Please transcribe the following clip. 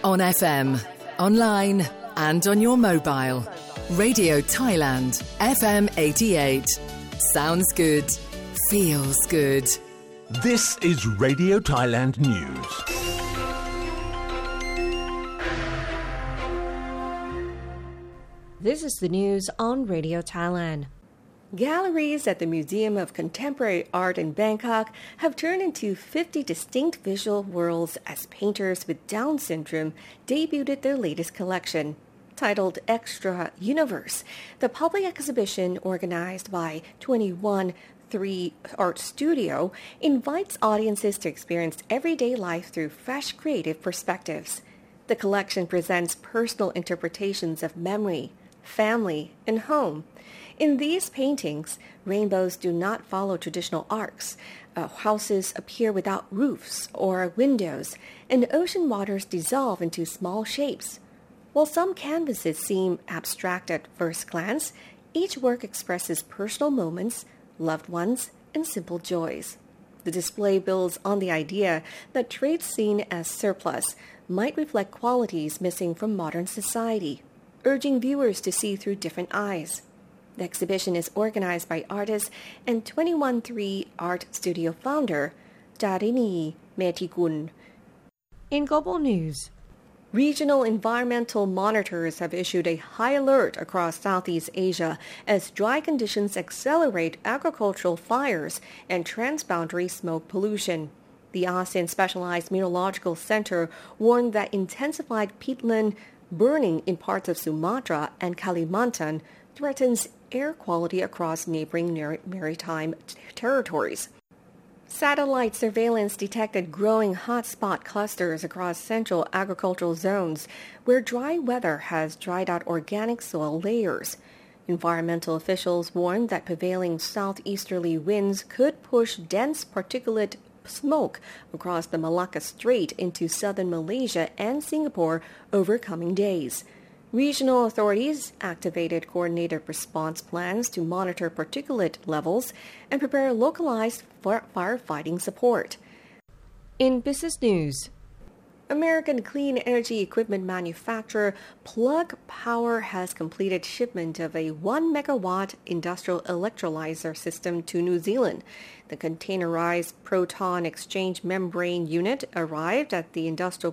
On FM, online and on your mobile. Radio Thailand, FM 88. Sounds good. Feels good. This is Radio Thailand News. This is the news on Radio Thailand. Galleries at the Museum of Contemporary Art in Bangkok have turned into 50 distinct visual worlds as painters with Down syndrome debuted their latest collection. Titled Extra Universe, the public exhibition organized by 21-3 Art Studio invites audiences to experience everyday life through fresh creative perspectives. The collection presents personal interpretations of memory, family, and home. In these paintings, rainbows do not follow traditional arcs, houses appear without roofs or windows, and ocean waters dissolve into small shapes. While some canvases seem abstract at first glance, each work expresses personal moments, loved ones, and simple joys. The display builds on the idea that traits seen as surplus might reflect qualities missing from modern society, urging viewers to see through different eyes. The exhibition is organized by artist and 21-3 Art Studio founder, Darini Metikun. In global news, regional environmental monitors have issued a high alert across Southeast Asia as dry conditions accelerate agricultural fires and transboundary smoke pollution. The ASEAN Specialized Meteorological Center warned that intensified peatland burning in parts of Sumatra and Kalimantan threatens air quality across neighboring maritime territories. Satellite surveillance detected growing hotspot clusters across central agricultural zones where dry weather has dried out organic soil layers. Environmental officials warned that prevailing southeasterly winds could push dense particulate smoke across the Malacca Strait into southern Malaysia and Singapore over coming days. Regional authorities activated coordinated response plans to monitor particulate levels and prepare localized firefighting support. In business news, American clean energy equipment manufacturer Plug Power has completed shipment of a 1 megawatt industrial electrolyzer system to New Zealand. The containerized proton exchange membrane unit arrived at the industrial